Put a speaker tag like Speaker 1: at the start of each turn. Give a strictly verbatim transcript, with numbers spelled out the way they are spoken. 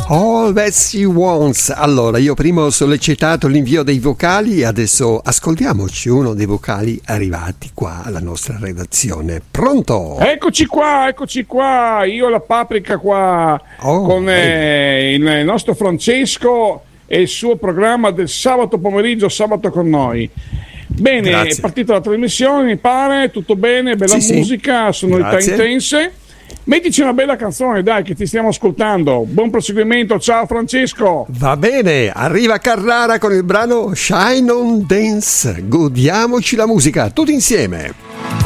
Speaker 1: All That She Wants. Allora, io prima ho sollecitato l'invio dei vocali e adesso ascoltiamoci uno dei vocali arrivati qua alla nostra redazione. Pronto?
Speaker 2: Eccoci qua, eccoci qua. Io la Paprika qua
Speaker 1: oh,
Speaker 2: con eh, il nostro Francesco e il suo programma del sabato pomeriggio, sabato con noi. Bene,
Speaker 1: Grazie.
Speaker 2: È partita la trasmissione, mi pare, tutto bene, bella
Speaker 1: sì,
Speaker 2: musica,
Speaker 1: sì.
Speaker 2: sonorità
Speaker 1: Grazie.
Speaker 2: intense. Mettici una bella canzone, dai, che ti stiamo ascoltando. Buon proseguimento, ciao Francesco.
Speaker 1: Va bene, arriva Carrara con il brano Shine on Dance. Godiamoci la musica, tutti insieme.